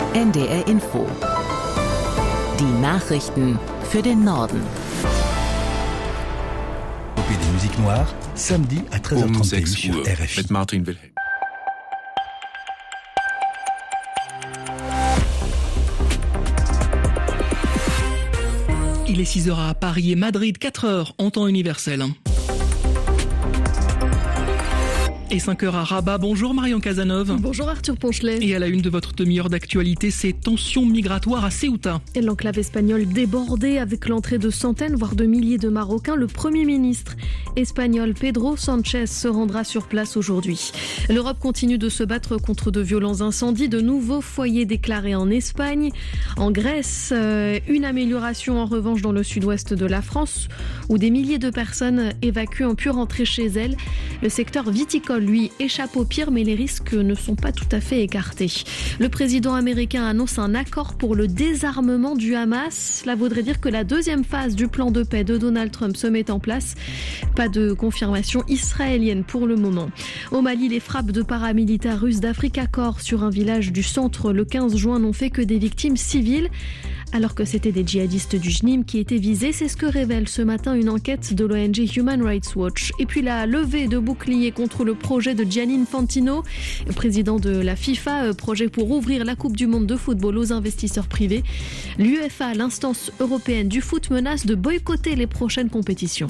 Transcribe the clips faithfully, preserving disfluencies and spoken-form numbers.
N D R Info. Die Nachrichten für den Norden. Des musiques noires, samedi à treize heures trente sur R F I. Mit Martin Wilhelm. Il est six heures à Paris et Madrid, quatre heures en temps universel. Et cinq heures à Rabat. Bonjour Marion Cazeneuve. Bonjour Arthur Ponchelet. Et à la une de votre demi-heure d'actualité, ces tensions migratoires à Ceuta. Et l'enclave espagnole débordée avec l'entrée de centaines, voire de milliers de Marocains. Le Premier ministre espagnol Pedro Sánchez se rendra sur place aujourd'hui. L'Europe continue de se battre contre de violents incendies, de nouveaux foyers déclarés en Espagne. En Grèce, euh, une amélioration en revanche dans le sud-ouest de la France, où des milliers de personnes évacuées ont pu rentrer chez elles. Le secteur viticole, lui, échappe au pire, mais les risques ne sont pas tout à fait écartés. Le président américain annonce un accord pour le désarmement du Hamas. Cela voudrait dire que la deuxième phase du plan de paix de Donald Trump se met en place. Pas de confirmation israélienne pour le moment. Au Mali, les frappes de paramilitaires russes d'Africa Corps sur un village du centre le quinze juin n'ont fait que des victimes civiles, alors que c'était des djihadistes du J N I M qui étaient visés. C'est ce que révèle ce matin une enquête de l'O N G Human Rights Watch. Et puis la levée de boucliers contre le projet de Gianni Infantino, président de la FIFA, projet pour ouvrir la Coupe du Monde de football aux investisseurs privés. L'UEFA, l'instance européenne du foot, menace de boycotter les prochaines compétitions.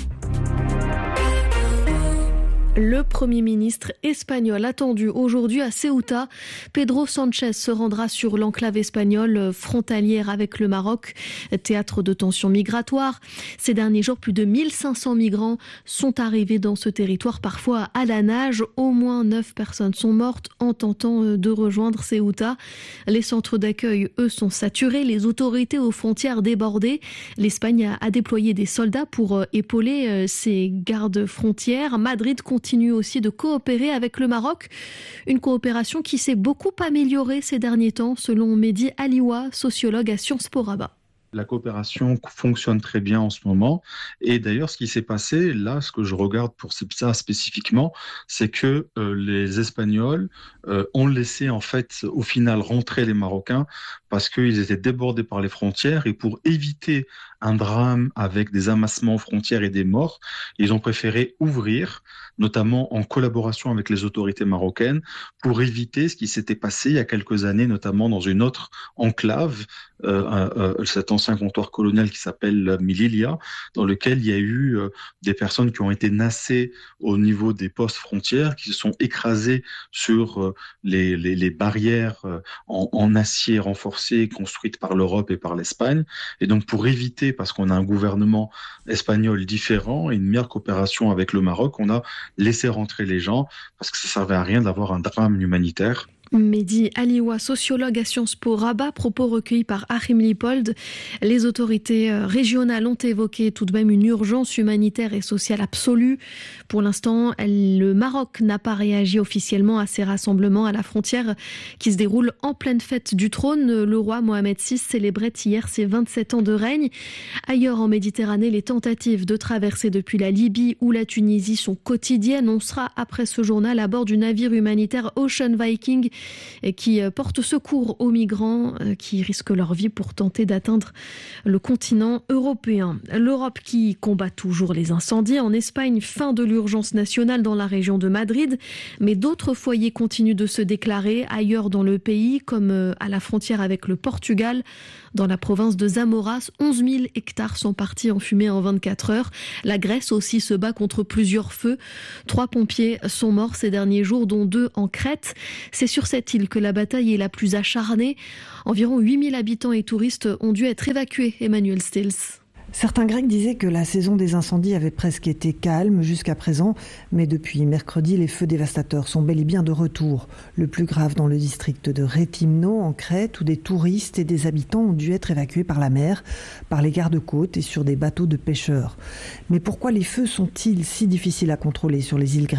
Le Premier ministre espagnol attendu aujourd'hui à Ceuta, Pedro Sánchez, se rendra sur l'enclave espagnole frontalière avec le Maroc, théâtre de tensions migratoires. Ces derniers jours, plus de mille cinq cents migrants sont arrivés dans ce territoire, parfois à la nage. Au moins neuf personnes sont mortes en tentant de rejoindre Ceuta. Les centres d'accueil, eux, sont saturés. Les autorités aux frontières débordées. L'Espagne a déployé des soldats pour épauler ces gardes frontières. Madrid continue continue aussi de coopérer avec le Maroc. Une coopération qui s'est beaucoup améliorée ces derniers temps, selon Mehdi Aliwa, sociologue à Sciences Po Rabat. La coopération fonctionne très bien en ce moment. Et d'ailleurs, ce qui s'est passé, là, ce que je regarde pour ça spécifiquement, c'est que euh, les Espagnols euh, ont laissé, en fait, au final, rentrer les Marocains parce qu'ils étaient débordés par les frontières. Et pour éviter un drame avec des amassements aux frontières et des morts, ils ont préféré ouvrir, notamment en collaboration avec les autorités marocaines, pour éviter ce qui s'était passé il y a quelques années, notamment dans une autre enclave, euh, euh, cet ancien comptoir colonial qui s'appelle Melilla, dans lequel il y a eu euh, des personnes qui ont été nassées au niveau des postes frontières, qui se sont écrasées sur euh, les, les, les barrières euh, en, en acier renforcé construites par l'Europe et par l'Espagne. Et donc pour éviter, parce qu'on a un gouvernement espagnol différent et une meilleure coopération avec le Maroc, on a laissé rentrer les gens parce que ça ne servait à rien d'avoir un drame humanitaire. Mehdi Aliwa, sociologue à Sciences Po Rabat, propos recueillis par Achim Lippold. Les autorités régionales ont évoqué tout de même une urgence humanitaire et sociale absolue. Pour l'instant, le Maroc n'a pas réagi officiellement à ces rassemblements à la frontière qui se déroulent en pleine fête du trône. Le roi Mohamed six célébrait hier ses vingt-sept ans de règne. Ailleurs en Méditerranée, les tentatives de traverser depuis la Libye ou la Tunisie sont quotidiennes. On sera après ce journal à bord du navire humanitaire Ocean Viking qui porte secours aux migrants qui risquent leur vie pour tenter d'atteindre le continent européen. L'Europe qui combat toujours les incendies. En Espagne, fin de l'urgence nationale dans la région de Madrid, mais d'autres foyers continuent de se déclarer ailleurs dans le pays, comme à la frontière avec le Portugal. Dans la province de Zamora, onze mille hectares sont partis en fumée en vingt-quatre heures. La Grèce aussi se bat contre plusieurs feux. Trois pompiers sont morts ces derniers jours, dont deux en Crète. C'est sur cette île que la bataille est la plus acharnée. Environ huit mille habitants et touristes ont dû être évacués. Emmanuel Stills. Certains Grecs disaient que la saison des incendies avait presque été calme jusqu'à présent, mais depuis mercredi, les feux dévastateurs sont bel et bien de retour. Le plus grave dans le district de Réthymno, en Crète, où des touristes et des habitants ont dû être évacués par la mer, par les gardes-côtes et sur des bateaux de pêcheurs. Mais pourquoi les feux sont-ils si difficiles à contrôler sur les îles grecques ?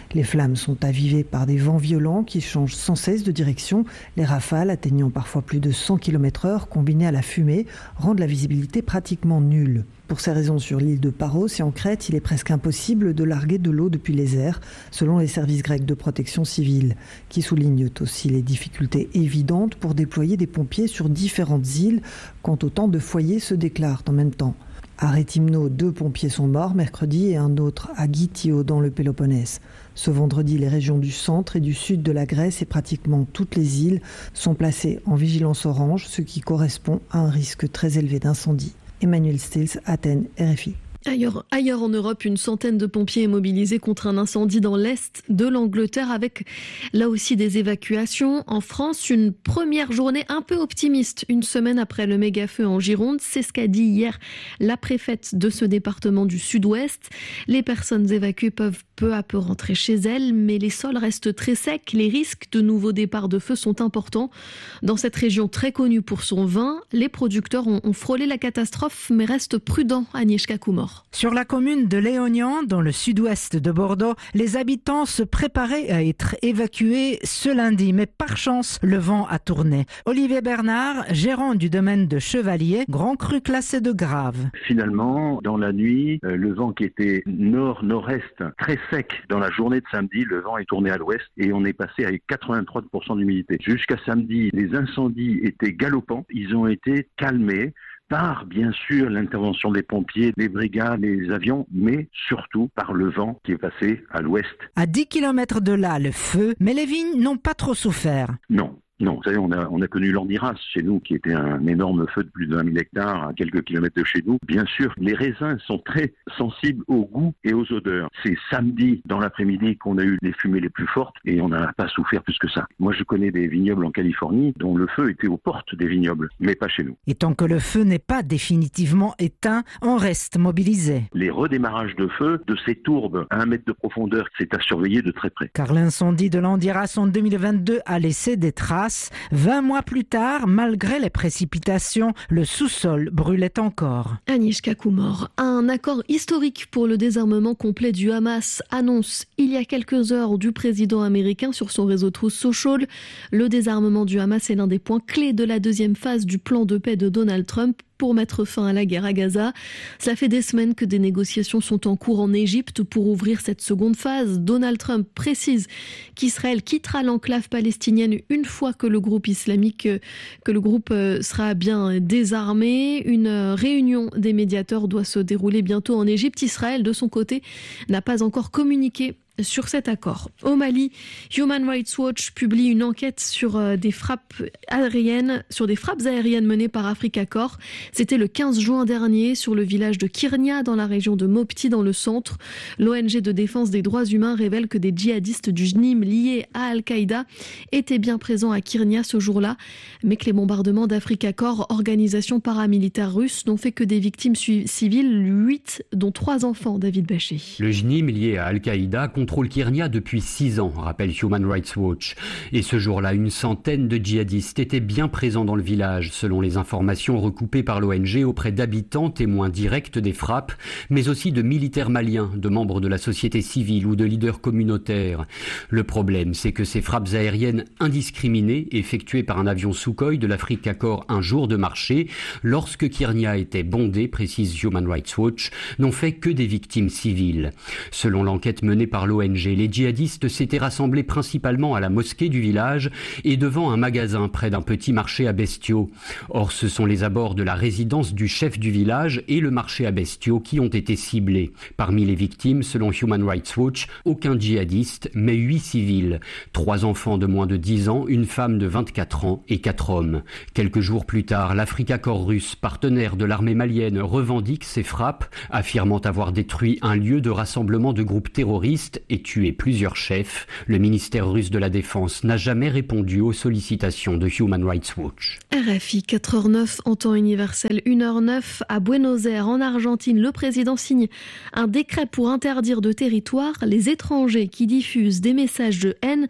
Les flammes sont avivées par des vents violents qui changent sans cesse de direction. Les rafales, atteignant parfois plus de cent kilomètres heure, combinées à la fumée, rendent la visibilité pratiquement nulle. Pour ces raisons, sur l'île de Paros et en Crète, il est presque impossible de larguer de l'eau depuis les airs, selon les services grecs de protection civile, qui soulignent aussi les difficultés évidentes pour déployer des pompiers sur différentes îles quand autant de foyers se déclarent en même temps. À Réthymno, deux pompiers sont morts mercredi et un autre à Gitio dans le Péloponnèse. Ce vendredi, les régions du centre et du sud de la Grèce et pratiquement toutes les îles sont placées en vigilance orange, ce qui correspond à un risque très élevé d'incendie. Emmanuel Stills, Athènes, R F I. Ailleurs, ailleurs en Europe, une centaine de pompiers est mobilisée contre un incendie dans l'est de l'Angleterre avec là aussi des évacuations. En France, une première journée un peu optimiste, une semaine après le méga-feu en Gironde. C'est ce qu'a dit hier la préfète de ce département du sud-ouest. Les personnes évacuées peuvent peu à peu rentrer chez elles, mais les sols restent très secs. Les risques de nouveaux départs de feu sont importants. Dans cette région très connue pour son vin, les producteurs ont, ont frôlé la catastrophe, mais restent prudents. Agnieszka Kumor. Sur la commune de Léognan, dans le sud-ouest de Bordeaux, les habitants se préparaient à être évacués ce lundi, mais par chance, le vent a tourné. Olivier Bernard, gérant du domaine de Chevalier, grand cru classé de grave. Finalement, dans la nuit, le vent qui était nord-nord-est, très sec, dans la journée de samedi, le vent est tourné à l'ouest et on est passé à quatre-vingt-trois pour cent d'humidité. Jusqu'à samedi, les incendies étaient galopants, ils ont été calmés par, bien sûr, l'intervention des pompiers, des brigades, des avions, mais surtout par le vent qui est passé à l'ouest. À dix kilomètres de là, le feu, mais les vignes n'ont pas trop souffert. Non. Non, vous savez, on a, on a connu l'Orniras chez nous, qui était un énorme feu de plus de vingt mille hectares à quelques kilomètres de chez nous. Bien sûr, les raisins sont très sensibles au goût et aux odeurs. C'est samedi dans l'après-midi qu'on a eu les fumées les plus fortes et on n'a pas souffert plus que ça. Moi, je connais des vignobles en Californie dont le feu était aux portes des vignobles, mais pas chez nous. Et tant que le feu n'est pas définitivement éteint, on reste mobilisé. Les redémarrages de feu de ces tourbes à un mètre de profondeur, c'est à surveiller de très près. Car l'incendie de l'Andiras en deux mille vingt-deux a laissé des traces. vingt mois plus tard, malgré les précipitations, le sous-sol brûlait encore. Agnieszka Kumor, un accord historique pour le désarmement complet du Hamas annonce il y a quelques heures du président américain sur son réseau Truth Social. Le désarmement du Hamas est l'un des points clés de la deuxième phase du plan de paix de Donald Trump pour mettre fin à la guerre à Gaza. Ça fait des semaines que des négociations sont en cours en Égypte pour ouvrir cette seconde phase. Donald Trump précise qu'Israël quittera l'enclave palestinienne une fois que le groupe islamique, que le groupe sera bien désarmé. Une réunion des médiateurs doit se dérouler bientôt en Égypte. Israël, de son côté, n'a pas encore communiqué sur cet accord. Au Mali, Human Rights Watch publie une enquête sur des frappes aériennes, sur des frappes aériennes menées par Africa Corps. C'était le quinze juin dernier sur le village de Kirnia dans la région de Mopti dans le centre. L'O N G de défense des droits humains révèle que des djihadistes du J N I M liés à Al-Qaïda étaient bien présents à Kirnia ce jour-là, mais que les bombardements d'Africa Corps, organisation paramilitaire russe, n'ont fait que des victimes civiles, huit dont trois enfants. David Bachet. Le J N I M lié à Al-Qaïda contrôle Kirnia depuis six ans, rappelle Human Rights Watch. Et ce jour-là, une centaine de djihadistes étaient bien présents dans le village, selon les informations recoupées par l'O N G auprès d'habitants témoins directs des frappes, mais aussi de militaires maliens, de membres de la société civile ou de leaders communautaires. Le problème, c'est que ces frappes aériennes indiscriminées, effectuées par un avion Sukhoi de l'Africa Corps un jour de marché, lorsque Kirnia était bondée, précise Human Rights Watch, n'ont fait que des victimes civiles. Selon l'enquête menée par l'O N G, les djihadistes s'étaient rassemblés principalement à la mosquée du village et devant un magasin près d'un petit marché à bestiaux. Or, ce sont les abords de la résidence du chef du village et le marché à bestiaux qui ont été ciblés. Parmi les victimes, selon Human Rights Watch, aucun djihadiste, mais huit civils. Trois enfants de moins de dix ans, une femme de vingt-quatre ans et quatre hommes. Quelques jours plus tard, l'Africa Corps russe, partenaire de l'armée malienne, revendique ces frappes, affirmant avoir détruit un lieu de rassemblement de groupes terroristes et tué plusieurs chefs. Le ministère russe de la Défense n'a jamais répondu aux sollicitations de Human Rights Watch. R F I quatre heures neuf en temps universel, une heure neuf à Buenos Aires en Argentine. Le président signe un décret pour interdire de territoire les étrangers qui diffusent des messages de haine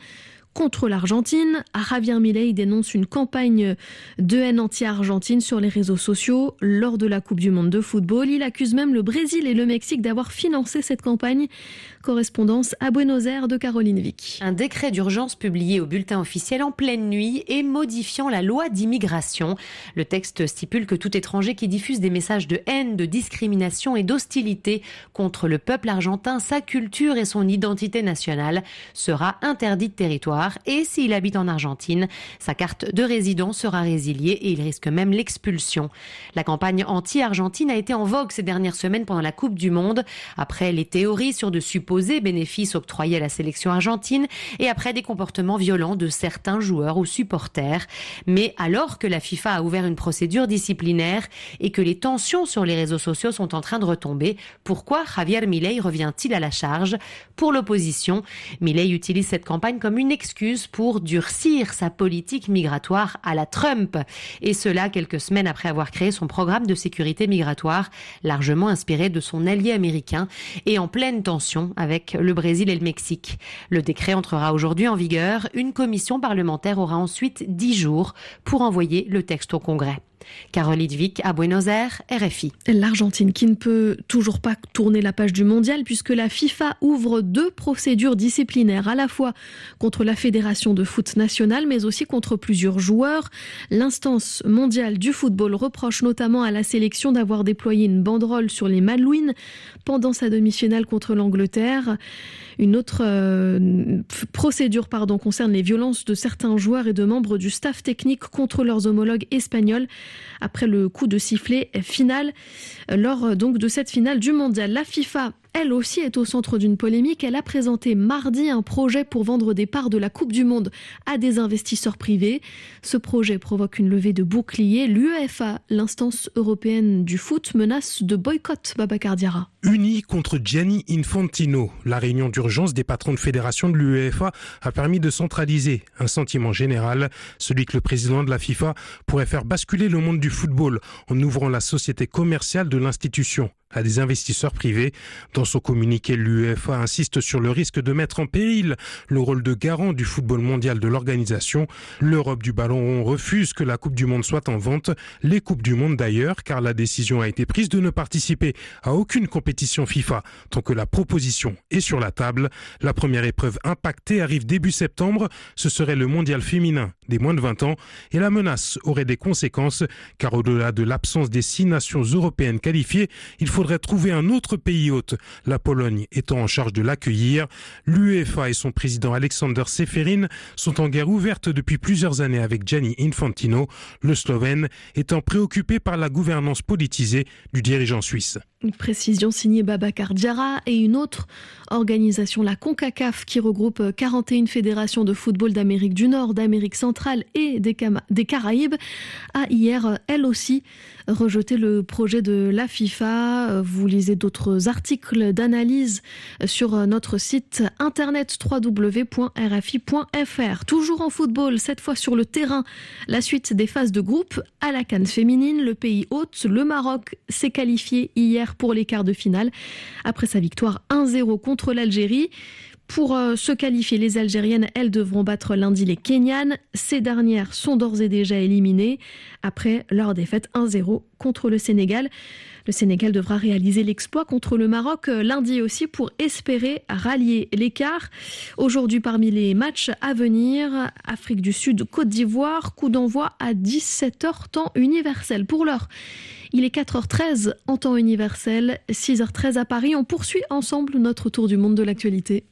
contre l'Argentine. Javier Milei dénonce une campagne de haine anti-argentine sur les réseaux sociaux lors de la Coupe du Monde de football. Il accuse même le Brésil et le Mexique d'avoir financé cette campagne. Correspondance à Buenos Aires de Caroline Vic. Un décret d'urgence publié au bulletin officiel en pleine nuit et modifiant la loi d'immigration. Le texte stipule que tout étranger qui diffuse des messages de haine, de discrimination et d'hostilité contre le peuple argentin, sa culture et son identité nationale sera interdit de territoire, et s'il habite en Argentine, sa carte de résident sera résiliée et il risque même l'expulsion. La campagne anti-argentine a été en vogue ces dernières semaines pendant la Coupe du Monde, après les théories sur de supposés bénéfices octroyés à la sélection argentine et après des comportements violents de certains joueurs ou supporters. Mais alors que la FIFA a ouvert une procédure disciplinaire et que les tensions sur les réseaux sociaux sont en train de retomber, pourquoi Javier Milei revient-il à la charge? Pour l'opposition, Milei utilise cette campagne comme une excuse pour durcir sa politique migratoire à la Trump. Et cela quelques semaines après avoir créé son programme de sécurité migratoire, largement inspiré de son allié américain et en pleine tension avec le Brésil et le Mexique. Le décret entrera aujourd'hui en vigueur. Une commission parlementaire aura ensuite dix jours pour envoyer le texte au Congrès. Caroline Vic à Buenos Aires, R F I. L'Argentine qui ne peut toujours pas tourner la page du mondial puisque la FIFA ouvre deux procédures disciplinaires à la fois contre la Fédération de foot nationale mais aussi contre plusieurs joueurs. L'instance mondiale du football reproche notamment à la sélection d'avoir déployé une banderole sur les Malouines pendant sa demi-finale contre l'Angleterre. Une autre euh, procédure pardon, concerne les violences de certains joueurs et de membres du staff technique contre leurs homologues espagnols après le coup de sifflet final lors donc de cette finale du mondial. La FIFA, elle aussi, est au centre d'une polémique. Elle a présenté mardi un projet pour vendre des parts de la Coupe du Monde à des investisseurs privés. Ce projet provoque une levée de boucliers. L'UEFA, l'instance européenne du foot, menace de boycott Babacar Diarra. Unis contre Gianni Infantino, la réunion d'urgence des patrons de fédération de l'UEFA a permis de centraliser un sentiment général, celui que le président de la FIFA pourrait faire basculer le monde du football en ouvrant la société commerciale de l'institution à des investisseurs privés. Dans son communiqué, l'UEFA insiste sur le risque de mettre en péril le rôle de garant du football mondial de l'organisation. L'Europe du ballon rond refuse que la Coupe du Monde soit en vente, les Coupes du Monde d'ailleurs, car la décision a été prise de ne participer à aucune compétition FIFA tant que la proposition est sur la table. La première épreuve impactée arrive début septembre, ce serait le mondial féminin des moins de vingt ans et la menace aurait des conséquences car au-delà de l'absence des six nations européennes qualifiées, il faut faudrait trouver un autre pays hôte, la Pologne étant en charge de l'accueillir. L'UEFA et son président Aleksander Čeferin sont en guerre ouverte depuis plusieurs années avec Gianni Infantino, le Slovène étant préoccupé par la gouvernance politisée du dirigeant suisse. Une précision signée Babacar Diarra et une autre organisation, la CONCACAF, qui regroupe quarante et une fédérations de football d'Amérique du Nord, d'Amérique centrale et des, Cam- des Caraïbes, a hier, elle aussi, rejeté le projet de la FIFA. Vous lisez d'autres articles d'analyse sur notre site internet w w w point r f i point f r. Toujours en football, cette fois sur le terrain, la suite des phases de groupe à la CAN féminine. Le pays hôte, le Maroc, s'est qualifié hier pour les quarts de finale après sa victoire un zéro contre l'Algérie. Pour euh, se qualifier, les Algériennes, elles devront battre lundi les Kenyanes. Ces dernières sont d'ores et déjà éliminées après leur défaite un zéro contre le Sénégal. Le Sénégal devra réaliser l'exploit contre le Maroc lundi aussi pour espérer rallier l'écart. Aujourd'hui, parmi les matchs à venir, Afrique du Sud, Côte d'Ivoire, coup d'envoi à dix-sept heures temps universel. Pour l'heure, il est quatre heures treize en temps universel, six heures treize à Paris. On poursuit ensemble notre tour du monde de l'actualité.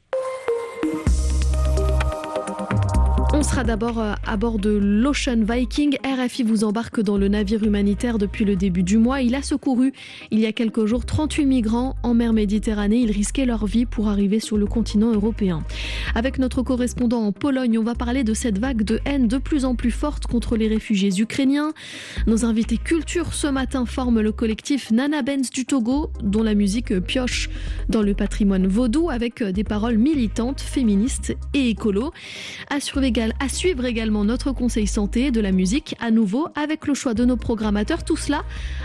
On sera d'abord à bord de l'Ocean Viking. R F I vous embarque dans le navire humanitaire depuis le début du mois. Il a secouru il y a quelques jours trente-huit migrants en mer Méditerranée. Ils risquaient leur vie pour arriver sur le continent européen. Avec notre correspondant en Pologne, on va parler de cette vague de haine de plus en plus forte contre les réfugiés ukrainiens. Nos invités culture ce matin forment le collectif Nana Benz du Togo, dont la musique pioche dans le patrimoine vaudou avec des paroles militantes, féministes et écolo. À suivre À suivre également notre conseil santé, de la musique à nouveau avec le choix de nos programmateurs. Tout cela